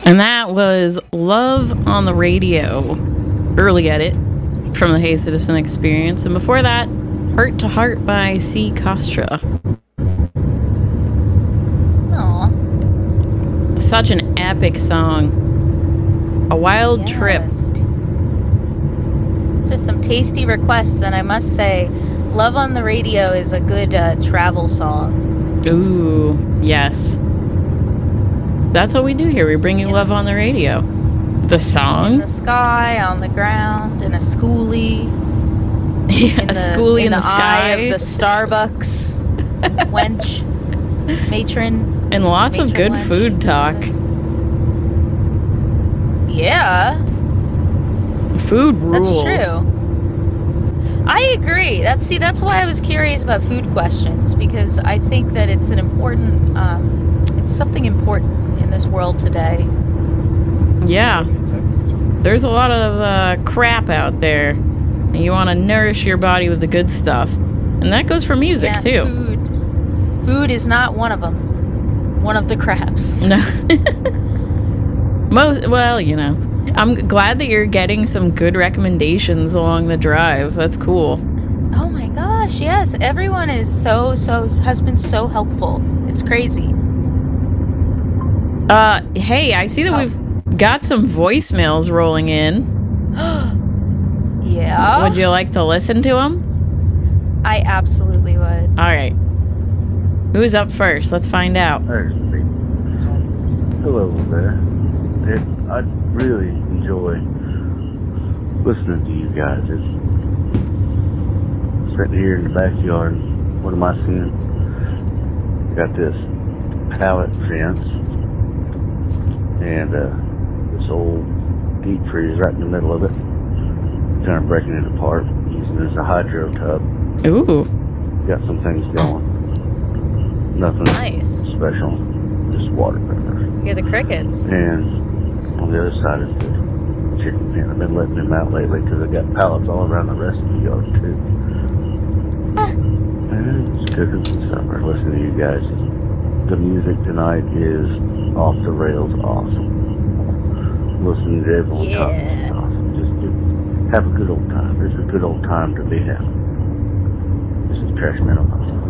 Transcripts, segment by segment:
And that was Love on the Radio, early edit from the Hey Citizen Experience. And before that, Heart to Heart by C. Kostra. Aww. Such an epic song. A wild trip. So some tasty requests, and I must say, Love on the Radio is a good travel song. Ooh, yes. That's what we do here. We bring you Love on the Radio. The song? In the sky, on the ground, in a schoolie. Yeah, a schoolie in the sky. Eye of the Starbucks wench. Matron. And lots of good wench. Food talk. Yeah. Food rules. That's true. I agree. That's why I was curious about food questions, because I think that it's an important, it's something important in this world today. Yeah. There's a lot of crap out there. And you want to nourish your body with the good stuff. And that goes for music, too. Food is not one of them. One of the craps. No. Well, you know. I'm glad that you're getting some good recommendations along the drive. That's cool. Oh my gosh, yes. Everyone is has been so helpful. It's crazy. Hey, I see that we've got some voicemails rolling in. Yeah? Would you like to listen to them? I absolutely would. All right. Who's up first? Let's find out. There's me. Hello there. I really enjoy listening to you guys. It's sitting here in the backyard. What am I seeing? Got this pallet fence and this old deep freeze right in the middle of it. Kind of breaking it apart, using it as a hydro tub. Ooh. Got some things going. Nothing special, just water pressure. Hear the crickets. And on the other side is the chicken pen. I've been letting them out lately because I've got pallets all around the rest of the yard too. And just cooking some supper, listening to you guys. The music tonight is off the rails awesome. Listening to everyone talking is awesome. Just have a good old time. It's a good old time to be having. This is Trash Man.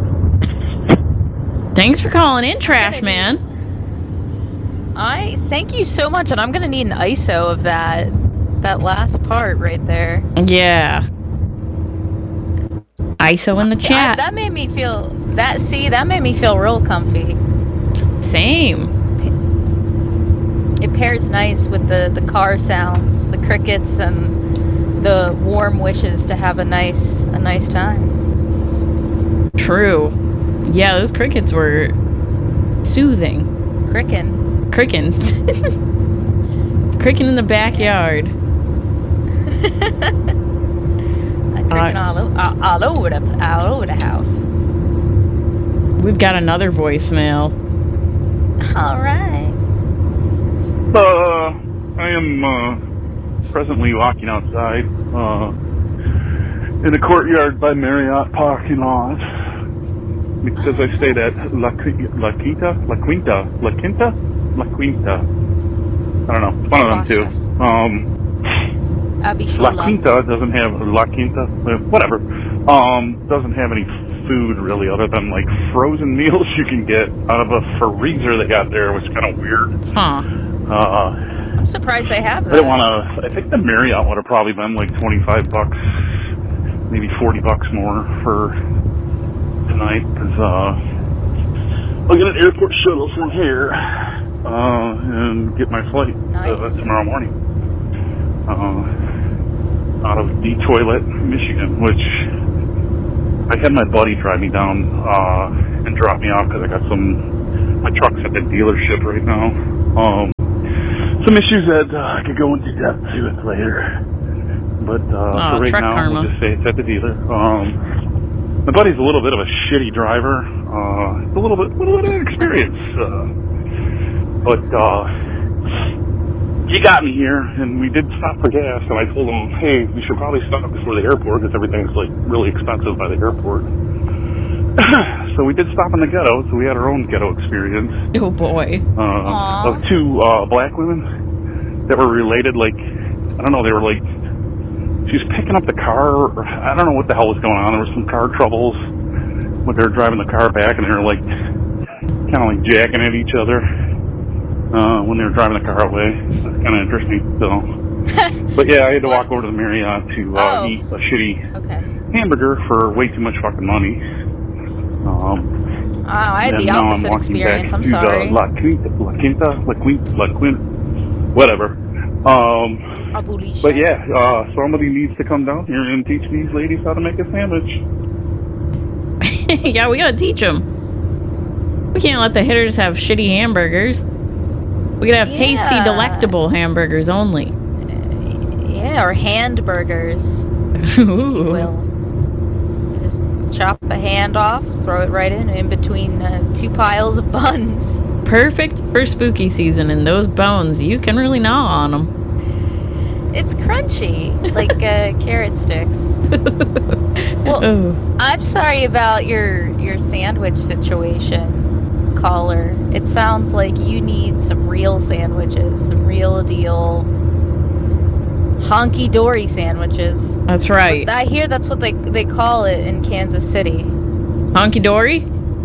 Thanks for calling in, Trash Man. I thank you so much, and I'm gonna need an ISO of that last part right there. Yeah. ISO in the chat. That made me feel that made me feel real comfy. Same. It pairs nice with the car sounds, the crickets, and the warm wishes to have a nice time. True. Yeah, those crickets were soothing. Crickin' in the backyard. Crickin' all over the house. We've got another voicemail. All right. I am presently walking outside in the courtyard by Marriott parking lot because I stayed at La Quinta. I don't know, one of them two. La Quinta doesn't have whatever. Doesn't have any food really, other than like frozen meals you can get out of a freezer they got there, which is kind of weird. Huh. I'm surprised they have that. I didn't want to. I think the Marriott would have probably been like $25, maybe $40 more for tonight, because I'll get an airport shuttle from here and get my flight tomorrow morning out of Detroit, Michigan, which I had my buddy drive me down and drop me off because I got my truck's at the dealership right now. Some issues that I could go into depth with later, but for right now, karma. we'll just say it's at the dealer. My buddy's a little bit of a shitty driver, a little bit of experience, but he got me here, and we did stop for gas, and I told him, hey, we should probably stop before the airport, because everything's like really expensive by the airport. So we did stop in the ghetto, so we had our own ghetto experience. Oh boy. Of two black women that were related, like, I don't know, they were like, she was picking up the car, or I don't know what the hell was going on. There was some car troubles when they were driving the car back, and they were like, kind of like jacking at each other when they were driving the car away. That's kind of interesting, so. But yeah, I had to walk over to the Marriott to eat a shitty hamburger for way too much fucking money. I had the opposite experience. I'm sorry. La Quinta, whatever. But yeah, somebody needs to come down here and teach these ladies how to make a sandwich. Yeah, we gotta teach them. We can't let the hitters have shitty hamburgers. We gotta have tasty, delectable hamburgers only. Yeah, or hand burgers. If you will. You just chop a hand off, throw it right in between two piles of buns. Perfect for spooky season, and those bones, you can really gnaw on them. It's crunchy, like carrot sticks. Well, I'm sorry about your sandwich situation, caller. It sounds like you need some real sandwiches, some real deal honky-dory sandwiches. That's right. I hear that's what they call it in Kansas City. Honky-dory?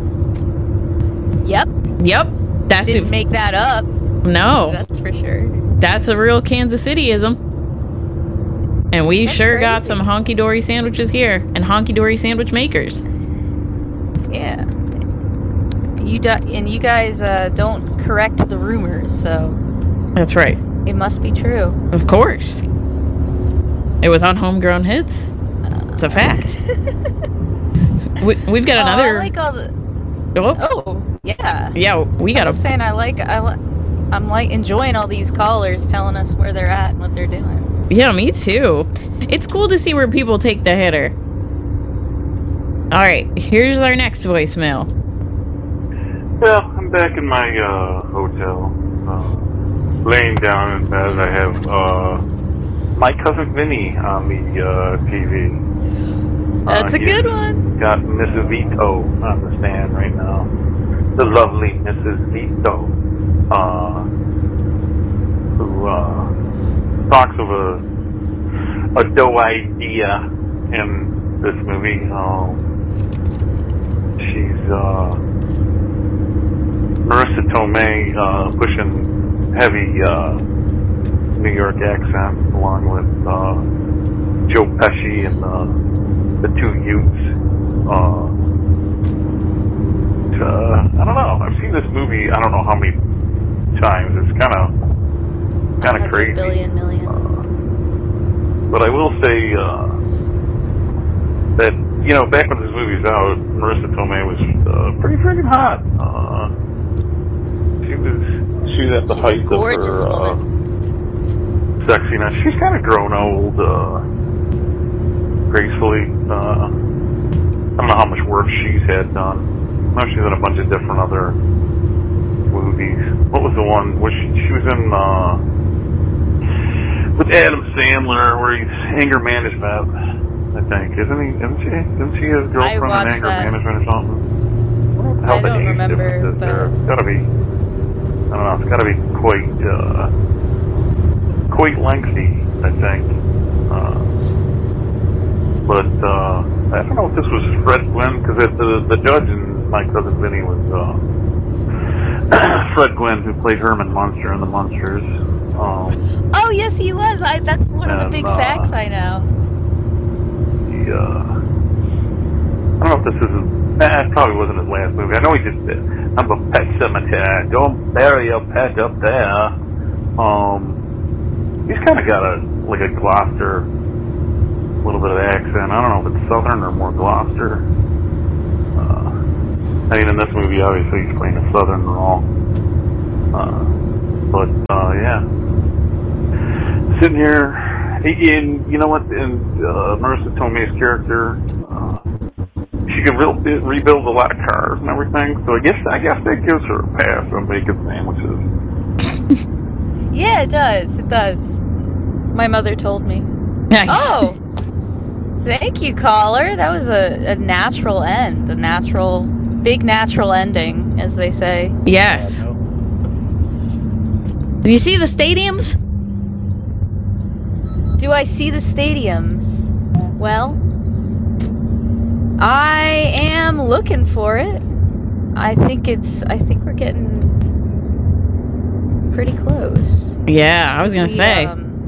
Yep. Didn't make that up. No. That's for sure. That's a real Kansas Cityism. And we That's sure crazy. got some honky-dory sandwiches here, and honky-dory sandwich makers. Yeah. You guys don't correct the rumors, so... That's right. It must be true. Of course. It was on Homegrown Hits. It's a fact. We've got another... I like all the... Oh, yeah. Yeah, we got I'm just saying, I'm enjoying all these callers telling us where they're at and what they're doing. Yeah, me too. It's cool to see where people take the hitter. All right, here's our next voicemail. Well, I'm back in my hotel, laying down in bed. I have my cousin Vinny on the TV. That's a good one. Got Mrs. Vito on the stand right now. The lovely Mrs. Vito, who talks of a dough idea in this movie. She's Marissa Tomei pushing heavy New York accent along with Joe Pesci and the two Utes. I don't know. I've seen this movie I don't know how many times. It's kind of crazy. Million. But I will say that, back when this movie's out, Marissa Tomei was pretty freaking hot. She was at the height of her sexiness. She's kind of grown old, gracefully. I don't know how much work she's had done. I know she's in a bunch of different other movies. What was the one where she was in with Adam Sandler, where he's anger management, I think, isn't she his girlfriend in anger management or something? I don't remember, but it's gotta be, I don't know, it's gotta be quite lengthy, I think. But I don't know if this was Fred Gwynn, because the judge in My Cousin Vinny was Fred Gwynn, who played Herman Munster in The Munsters. Oh, yes, he was. That's one of the big facts I know. I don't know if this is it probably wasn't his last movie. I know he just did I'm a Pet Cemetery. Don't bury your pet up there. He's kind of got a Gloucester, little bit of accent. I don't know if it's Southern or more Gloucester. I mean, in this movie, obviously, he's playing a Southern role. But yeah. Sitting here, and you know what? In Marissa Tomei's character, she can rebuild a lot of cars and everything. So I guess that gives her a pass on making sandwiches. Yeah, it does. It does. My mother told me. Nice. Oh, Thank you, caller. That was a natural end. Big natural ending, as they say. Yes. Do you see the stadiums? Do I see the stadiums? Well, I am looking for it. I think we're getting pretty close. Yeah, I was gonna say.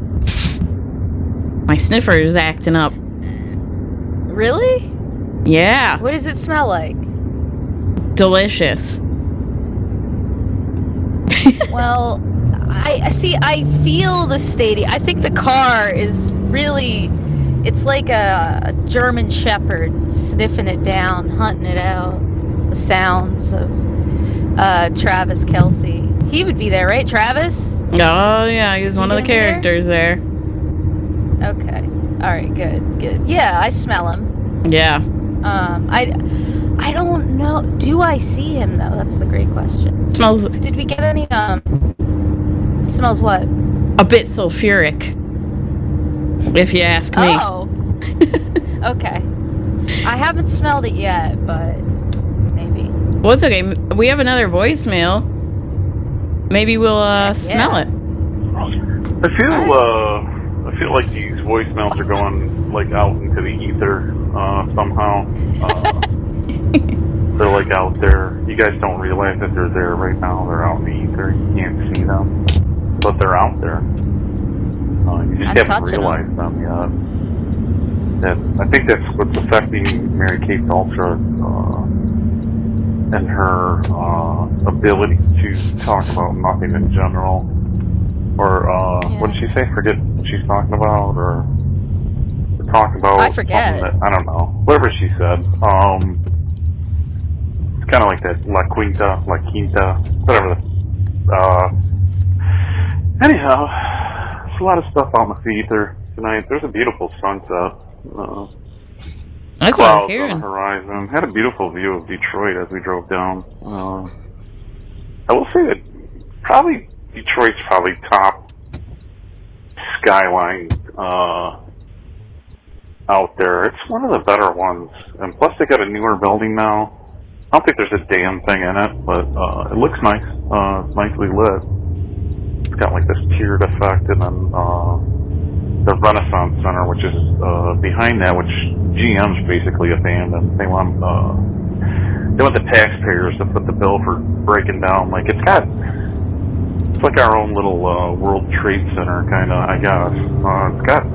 My sniffer is acting up. Really? Yeah. What does it smell like? Delicious. Well, I feel the stadium. I think the car is really, it's like a German shepherd sniffing it down, hunting it out. The sounds of Travis Kelce. He would be there, right, Travis? Oh, yeah, he was one of the characters there. Okay. All right, good. Yeah, I smell him. Yeah. I don't know. Do I see him, though? That's the great question. Smells Did we get any, smells what? a bit sulfuric, if you ask me. Oh. Okay. I haven't smelled it yet, but maybe. Well, it's okay. We have another voicemail. Maybe we'll smell it. I feel like these voicemails are going like out into the ether somehow. They're like out there. You guys don't realize that they're there right now. They're out in the ether. You can't see them, but they're out there. You just haven't realized them yet. I think that's what's affecting Mary Kate Ultra and her ability to talk about nothing in general. Or what did she say? Forget what she's talking about, or talk about. I forget. I don't know. Whatever she said. It's kind of like that La Quinta, whatever. Anyhow, there's a lot of stuff out in the ether tonight. There's a beautiful sunset. That's what I was hearing. On the horizon. Had a beautiful view of Detroit as we drove down. I will say that Detroit's probably top skyline out there. It's one of the better ones. And plus they got a newer building now. I don't think there's a damn thing in it, but it looks nice. It's nicely lit. It's got like this tiered effect, and then the Renaissance Center, which is behind that, which GM's basically abandoned. They want the taxpayers to foot the bill for breaking down. Like it's like our own little World Trade Center, kind of, I guess. It's got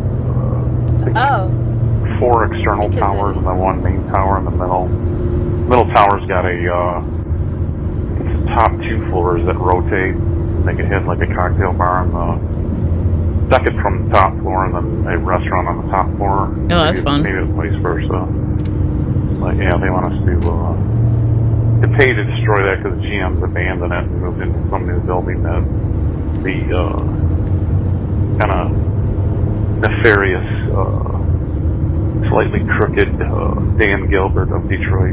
4 external towers and then 1 main tower in the middle. Middle tower's got it's the top 2 floors that rotate. I think it has like a cocktail bar on the second from the top floor, and then a restaurant on the top floor. Oh, that's fun. Maybe it's vice versa. But yeah, they want us to pay to destroy that because GM's abandoned it and moved into some new building that the kind of nefarious, slightly crooked Dan Gilbert of Detroit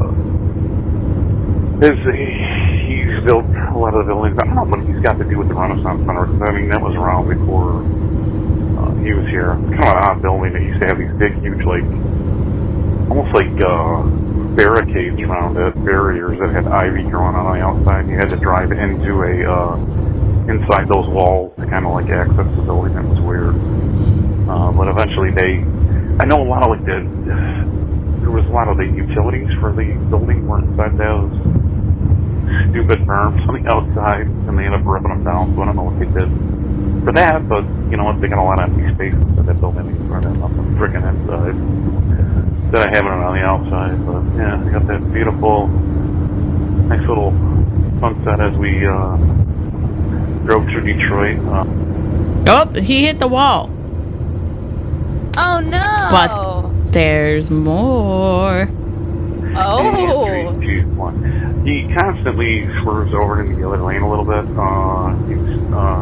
he's built a lot of the buildings. I don't know what he's got to do with the Renaissance Center, because I mean that was around before he was here. It's kind of an odd building that used to have these big, huge, like almost like barricades around it, barriers that had ivy growing on the outside. You had to drive into inside those walls to kind of like access the building. It was weird. But eventually I know a lot of there was a lot of the utilities for the building were inside those stupid berms on the outside, and they ended up ripping them down, so I don't know what they did for that, but you know what, they got a lot of empty spaces that that building is running up the freaking inside. Instead of having it on the outside, but yeah, we got that beautiful, nice little sunset as we drove through Detroit. Oh, he hit the wall. Oh no! But there's more. Oh! He constantly swerves over into the other lane a little bit. He's